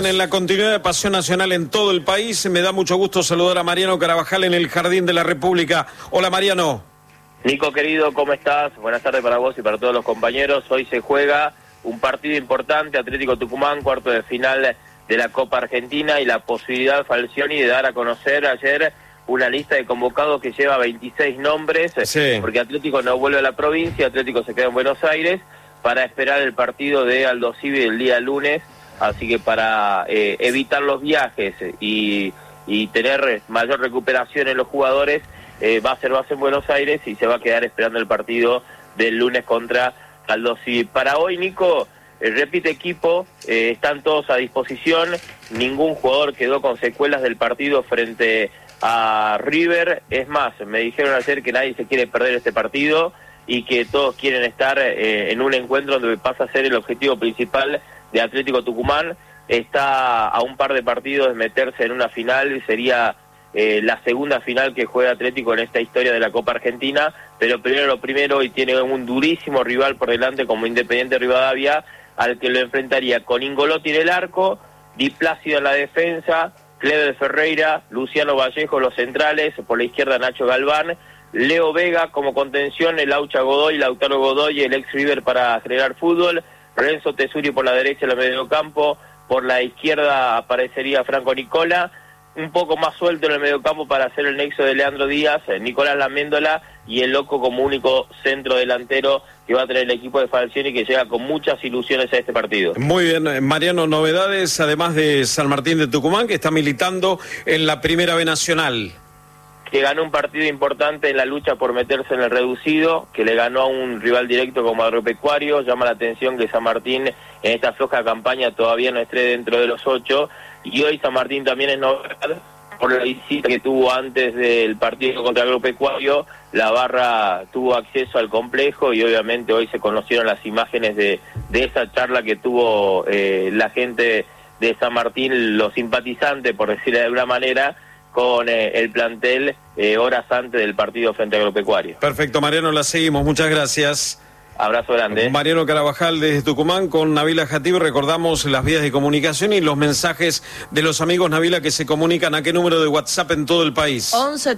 en la continuidad de Pasión Nacional en todo el país. Me da mucho gusto saludar a Mariano Carabajal en el Jardín de la República. Hola, Mariano. Nico, querido, ¿cómo estás? Buenas tardes para vos y para todos los compañeros. Hoy se juega un partido importante, Atlético Tucumán, cuarto de final de la Copa Argentina, y la posibilidad, Falcioni, de dar a conocer ayer una lista de convocados que lleva 26 nombres, sí, porque Atlético no vuelve a la provincia, Atlético se queda en Buenos Aires para esperar el partido de Aldo Civi el día lunes, así que para evitar los viajes y tener mayor recuperación en los jugadores, va a ser base en Buenos Aires y se va a quedar esperando el partido del lunes contra Aldo Civi. Para hoy, Nico, repite equipo, están todos a disposición, ningún jugador quedó con secuelas del partido frente a River. Es más, me dijeron ayer que nadie se quiere perder este partido y que todos quieren estar en un encuentro donde pasa a ser el objetivo principal de Atlético Tucumán. Está a un par de partidos de meterse en una final, sería la segunda final que juega Atlético en esta historia de la Copa Argentina, pero primero lo primero, y tiene un durísimo rival por delante como Independiente Rivadavia, al que lo enfrentaría con Ingolotti en el arco, Di Plácido en la defensa, Cleber Ferreira, Luciano Vallejo los centrales, por la izquierda Nacho Galván, Leo Vega como contención, el Laucha Godoy, Lautaro Godoy, el ex River para generar fútbol, Renzo Tesuri por la derecha en el mediocampo, por la izquierda aparecería Franco Nicola, un poco más suelto en el mediocampo para hacer el nexo de Leandro Díaz, Nicolás Laméndola y el Loco como único centro delantero que va a tener el equipo de Falcioni, que llega con muchas ilusiones a este partido. Muy bien, Mariano, novedades además de San Martín de Tucumán, que está militando en la Primera B Nacional. Que ganó un partido importante en la lucha por meterse en el reducido, que le ganó a un rival directo como Agropecuario. Llama la atención que San Martín en esta floja campaña todavía no esté dentro de los 8, y hoy San Martín también es novedad por la visita que tuvo antes del partido contra Agropecuario. La barra tuvo acceso al complejo y obviamente hoy se conocieron las imágenes de esa charla que tuvo la gente de San Martín, los simpatizantes, por decirlo de alguna manera, con el plantel horas antes del partido frente a Agropecuario. Perfecto, Mariano, la seguimos, muchas gracias. Abrazo grande. Mariano Carabajal desde Tucumán con Nabila Jatib. Recordamos las vías de comunicación y los mensajes de los amigos, Nabila, que se comunican a qué número de WhatsApp en todo el país.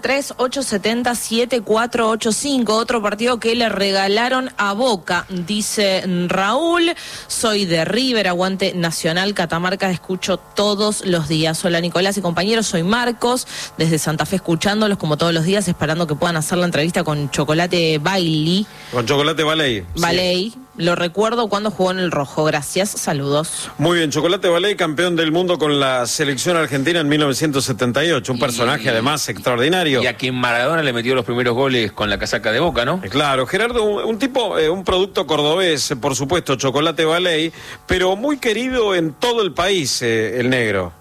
11-3870-7485. Otro partido que le regalaron a Boca, dice Raúl. Soy de River, aguante Nacional Catamarca, escucho todos los días. Hola Nicolás y compañeros, soy Marcos, desde Santa Fe escuchándolos como todos los días, esperando que puedan hacer la entrevista con Chocolate Bailey. Con Chocolate Bailey. Valey, sí. Lo recuerdo cuando jugó en el Rojo, gracias, saludos. Muy bien, Chocolate Valey, campeón del mundo con la selección argentina en 1978, un personaje además extraordinario. Y a quien Maradona le metió los primeros goles con la casaca de Boca, ¿no? Claro, Gerardo, un tipo, un producto cordobés, por supuesto, Chocolate Valey, pero muy querido en todo el país, el negro.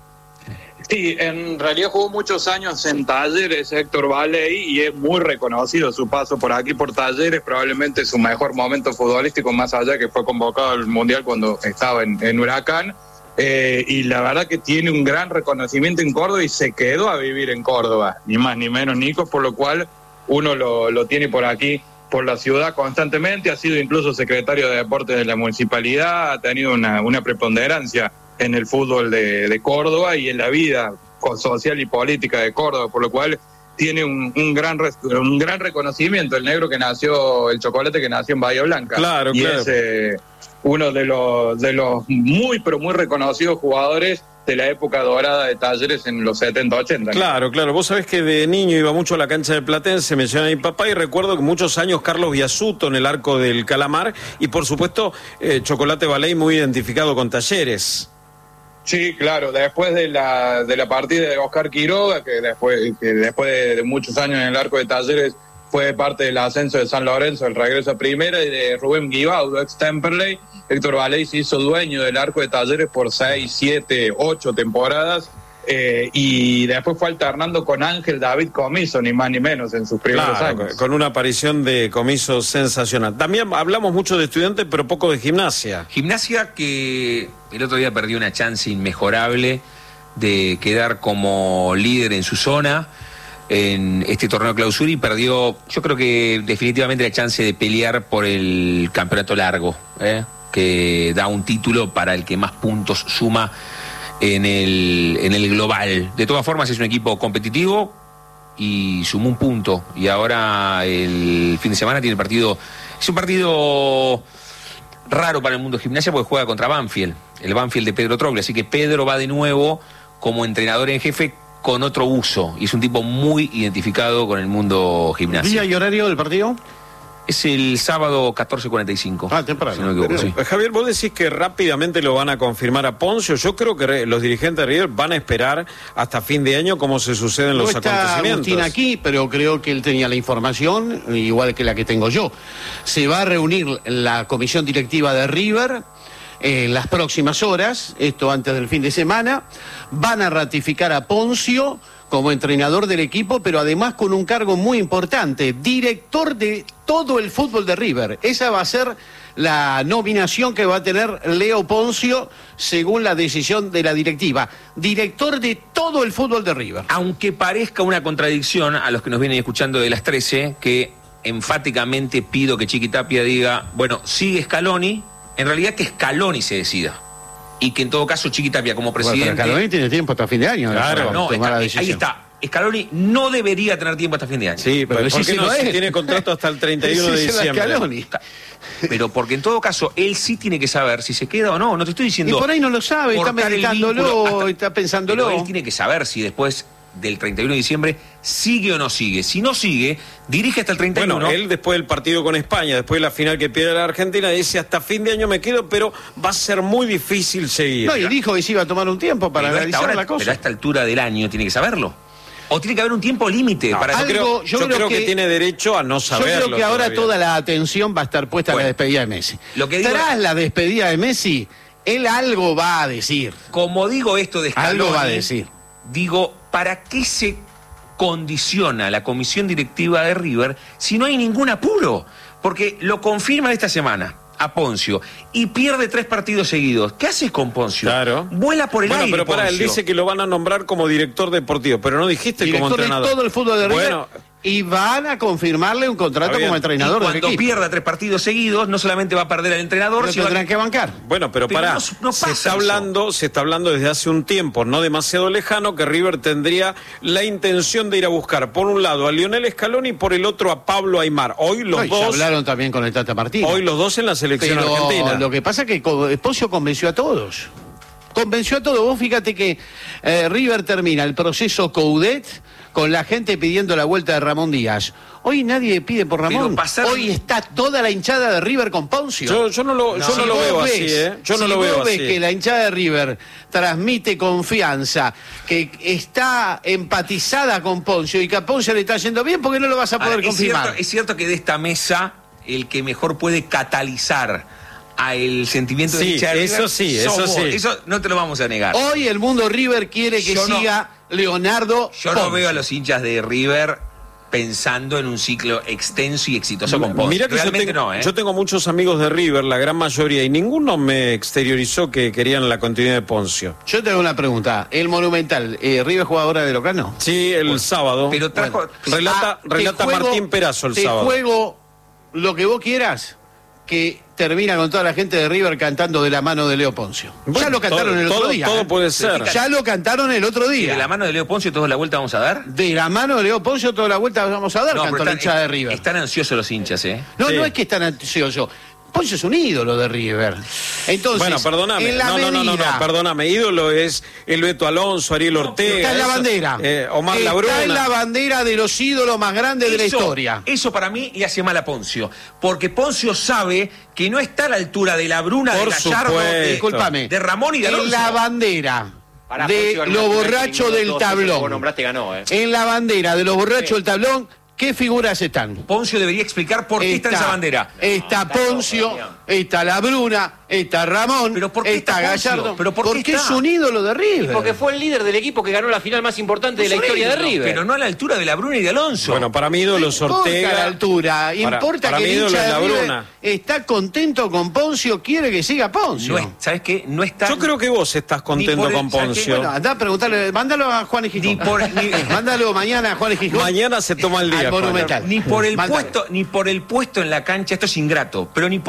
Sí, en realidad jugó muchos años en Talleres Héctor Valey y es muy reconocido su paso por aquí por Talleres, probablemente su mejor momento futbolístico, más allá que fue convocado al Mundial cuando estaba en Huracán, y la verdad que tiene un gran reconocimiento en Córdoba y se quedó a vivir en Córdoba, ni más ni menos, Nico, por lo cual uno lo tiene por aquí, por la ciudad constantemente, ha sido incluso secretario de Deportes de la Municipalidad, ha tenido una preponderancia en el fútbol de Córdoba y en la vida social y política de Córdoba, por lo cual tiene un gran reconocimiento el negro que nació, el Chocolate que nació en Bahía Blanca. Claro, y claro. Es uno de los muy, pero muy reconocidos jugadores de la época dorada de Talleres en los 70-80. Claro, claro. Vos sabés que de niño iba mucho a la cancha de Platense, mencioné a mi papá, y recuerdo que muchos años Carlos Biasuto en el arco del Calamar, y por supuesto Chocolate Valey muy identificado con Talleres. Sí, claro, después de la partida de Oscar Quiroga, que después de muchos años en el arco de Talleres fue parte del ascenso de San Lorenzo, el regreso a primera, y de Rubén Guibaudo, ex Temperley, Héctor Valey se hizo dueño del arco de Talleres por 6, 7, 8 temporadas, y después fue alternando con Ángel David Comiso, ni más ni menos, en sus primeros años. Con una aparición de Comiso sensacional. También hablamos mucho de Estudiantes, pero poco de Gimnasia. Gimnasia que el otro día perdió una chance inmejorable de quedar como líder en su zona en este torneo clausura, y perdió, yo creo que definitivamente, la chance de pelear por el campeonato largo, que da un título para el que más puntos suma en el global. De todas formas es un equipo competitivo y sumó un punto, y ahora el fin de semana tiene el partido. Es un partido raro para el mundo de Gimnasia porque juega contra Banfield, el Banfield de Pedro Troglio, así que Pedro va de nuevo como entrenador en jefe con otro uso, y es un tipo muy identificado con el mundo Gimnasia. ¿Día y horario del partido? Es el sábado 14:45. Ah, temprano. Si no me equivoco, sí. Javier, vos decís que rápidamente lo van a confirmar a Poncio. Yo creo que los dirigentes de River van a esperar hasta fin de año cómo se suceden los acontecimientos. Agustín aquí, pero creo que él tenía la información, igual que la que tengo yo. Se va a reunir la comisión directiva de River en las próximas horas, esto antes del fin de semana. Van a ratificar a Poncio como entrenador del equipo, pero además con un cargo muy importante, director de todo el fútbol de River. Esa va a ser la nominación que va a tener Leo Poncio según la decisión de la directiva. Director de todo el fútbol de River. Aunque parezca una contradicción a los que nos vienen escuchando de las 13, que enfáticamente pido que Chiqui Tapia diga, bueno, sigue Scaloni, en realidad que Scaloni se decida. Y que en todo caso Chiqui Tapia como presidente... Bueno, Scaloni tiene tiempo hasta fin de año. Claro, no, ahí está. Scaloni no debería tener tiempo hasta fin de año. Sí, pero ¿por qué no? Si tiene contrato hasta el 31 de diciembre. Pero porque en todo caso, él sí tiene que saber si se queda o no. No te estoy diciendo... Y por ahí no lo sabe, está meditándolo, está pensándolo. Pero él tiene que saber si después del 31 de diciembre sigue o no sigue. Si no sigue, dirige hasta el 31. Bueno, él después del partido con España, después de la final que pierde la Argentina, dice hasta fin de año me quedo, pero va a ser muy difícil seguir. No, y dijo que se iba a tomar un tiempo para analizar la cosa. Pero a esta altura del año tiene que saberlo. O tiene que haber un tiempo límite. No, para yo creo que tiene derecho a no saberlo. Yo creo que ahora todavía. Toda la atención va a estar puesta en la despedida de Messi. Tras la despedida de Messi, él algo va a decir. Como digo esto de Scaloni, algo va a decir. Digo, ¿para qué se condiciona la comisión directiva de River si no hay ningún apuro? Porque lo confirman esta semana a Poncio y pierde 3 partidos seguidos. ¿Qué haces con Poncio? Claro. Vuela por el aire. Pero para él Poncio dice que lo van a nombrar como director deportivo, pero no dijiste director como entrenador. De todo el fútbol de River. Bueno, y van a confirmarle un contrato como entrenador del equipo. Cuando pierda 3 partidos seguidos, no solamente va a perder al entrenador, sino tendrán que bancar. Bueno, pero pará, se está hablando desde hace un tiempo, no demasiado lejano, que River tendría la intención de ir a buscar, por un lado, a Lionel Scaloni y por el otro a Pablo Aimar. Hoy los dos... hablaron también con el Tata Martino. Hoy los dos en la selección argentina. Lo que pasa es que Poncio convenció a todos. Convenció a todos. Vos fíjate que River termina el proceso Coudet con la gente pidiendo la vuelta de Ramón Díaz. Hoy nadie pide por Ramón. Hoy está toda la hinchada de River con Poncio. Yo no lo veo así, ¿eh? Yo no lo veo así. Si vos ves que la hinchada de River transmite confianza, que está empatizada con Poncio y que a Poncio le está yendo bien, ¿por qué no lo vas a poder confirmar? Es cierto que de esta mesa, el que mejor puede catalizar al sentimiento de hincha de River, eso no te lo vamos a negar. Hoy el mundo River quiere que siga Leonardo Yo Poncio. no veo a los hinchas de River pensando en un ciclo extenso y exitoso con Poncio. Mira que yo tengo muchos amigos de River, la gran mayoría, y ninguno me exteriorizó que querían la continuidad de Poncio. Yo tengo una pregunta. El Monumental, ¿River juega ahora de local, no? Sí, el sábado. Pero relata Martín Perazo el sábado. Te juego lo que vos quieras, que termina con toda la gente de River cantando de la mano de Leo Poncio. Bueno, ya lo cantaron el otro día. Todo puede ser. Ya lo cantaron el otro día. ¿De la mano de Leo Poncio toda la vuelta vamos a dar? De la mano de Leo Poncio toda la vuelta vamos a dar, cantó la hinchada de River. Están ansiosos los hinchas, ¿eh? No, no es que están ansiosos. Poncio es un ídolo de River. Entonces, bueno, perdóname. No, perdóname. Ídolo es el Beto Alonso, Ariel Ortega. Está en la bandera. Omar Labruna. Está en la bandera de los ídolos más grandes de la historia. Eso para mí le hace mal a Poncio. Porque Poncio sabe que no está a la altura de Labruna, de Gallardo, de Ramón y de Alonso. En la bandera de los borrachos del tablón. En la bandera de los borrachos del tablón, ¿qué figuras están? Poncio debería explicar por qué está en esa bandera. Está Poncio, está Labruna, está Ramón, ¿pero por qué está Gallardo. ¿Pero porque es un ídolo de River. Y porque fue el líder del equipo que ganó la final más importante de la historia de River. Pero no a la altura de Labruna y de Alonso. Bueno, para mí ídolo es Ortega. No importa la altura, importa para que el hincha de Labruna River está contento con Poncio, quiere que siga Poncio. ¿Sabes qué? No está. Yo creo que vos estás contento con Poncio. Bueno, andá a preguntarle, mándalo a Juan Gijón. Mándalo mañana a Juan Gijón. Mañana se toma el día. Monumental. Ni por el puesto en la cancha, esto es ingrato, pero ni por el puesto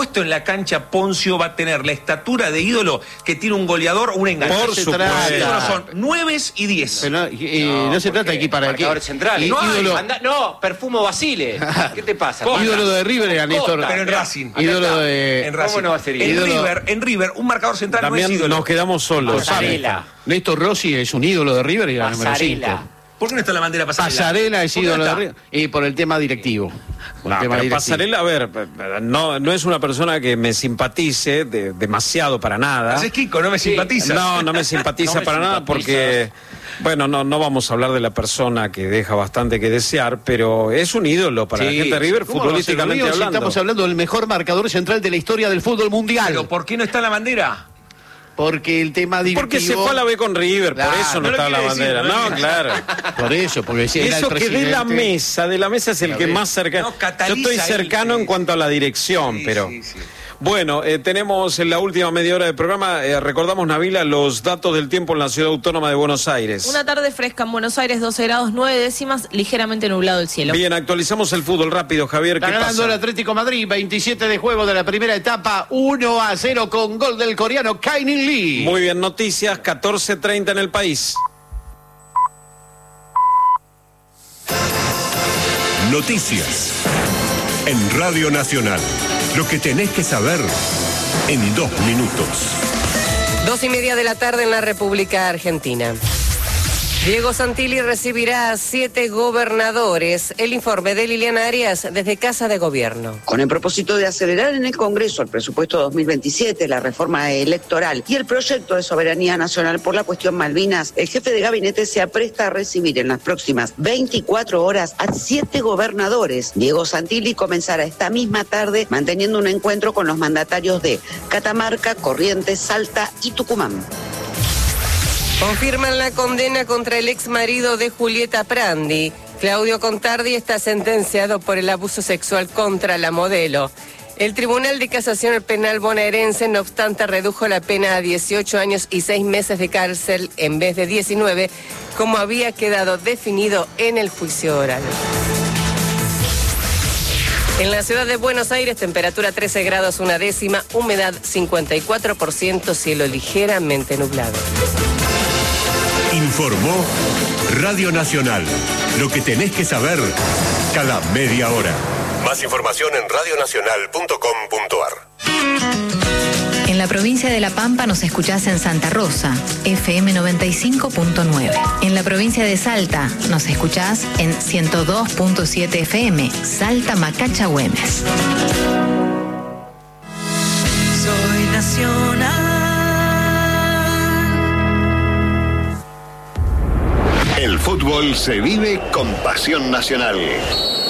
puesto en la cancha Poncio va a tener la estatura de ídolo que tiene un goleador o un enganche. Por supuesto. Los ídolos son 9 y 10. Pero no se trata aquí para marcadores centrales. No, Perfumo Basile. ¿Qué te pasa? Ídolo de River era Néstor. Pero en Racing. Ídolo de... En Racing. ¿Cómo no va a ser en River, un marcador central También no es ídolo. nos quedamos solos. Pasarela. Néstor Rossi es un ídolo de River y era número 5. Pasarela. ¿Por qué no está la bandera Pasarela? Pasarela es ¿Por qué no ídolo de está? River. Y por el tema directivo. Por el No, tema pero directivo. Pasarela, a ver, no es una persona que me simpatice demasiado para nada. Haces Kiko, no me simpatiza. No me simpatiza No me para nada simpatizas. porque, bueno, no vamos a hablar de la persona que deja bastante que desear, pero es un ídolo para la Sí, gente de River ¿Cómo no futbolísticamente se lo digo si hablando. estamos hablando del mejor marcador central de la historia del fútbol mundial? Pero ¿por qué no está la bandera? Porque el tema directivo... Porque se fue a la B con River, Claro, por eso no no lo está la quiere decir, bandera. no lo No, quiere claro. Por eso, porque si era el Eso que presidente... de la mesa es el que más cercano. No, cataliza Yo estoy cercano él, en cuanto a la dirección, Sí, pero... sí. Bueno, tenemos en la última media hora del programa, recordamos, Nabila, los datos del tiempo en la Ciudad Autónoma de Buenos Aires. Una tarde fresca en Buenos Aires, 12 grados 9 décimas, ligeramente nublado el cielo. Bien, actualizamos el fútbol rápido, Javier, ¿qué Está ganando el pasa? Atlético Madrid, 27 de juego de la primera etapa, 1-0 con gol del coreano Kang-in Lee. Muy bien, noticias, 14:30 en el país. Noticias. En Radio Nacional. Lo que tenés que saber en 2 minutos. 2:30 de la tarde en la República Argentina. Diego Santilli recibirá a 7 gobernadores. El informe de Liliana Arias desde Casa de Gobierno. Con el propósito de acelerar en el Congreso el presupuesto 2027, la reforma electoral y el proyecto de soberanía nacional por la cuestión Malvinas, el jefe de gabinete se apresta a recibir en las próximas 24 horas a 7 gobernadores. Diego Santilli comenzará esta misma tarde manteniendo un encuentro con los mandatarios de Catamarca, Corrientes, Salta y Tucumán. Confirman la condena contra el ex marido de Julieta Prandi. Claudio Contardi está sentenciado por el abuso sexual contra la modelo. El Tribunal de Casación Penal bonaerense, no obstante, redujo la pena a 18 años y 6 meses de cárcel en vez de 19, como había quedado definido en el juicio oral. En la ciudad de Buenos Aires, temperatura 13 grados 1 décima, humedad 54%, cielo ligeramente nublado. Informó Radio Nacional. Lo que tenés que saber cada media hora. Más información en radionacional.com.ar. En la provincia de La Pampa nos escuchás en Santa Rosa, FM 95.9. En la provincia de Salta nos escuchás en 102.7 FM, Salta Macacha Güemes. Soy nacional. El fútbol se vive con pasión nacional.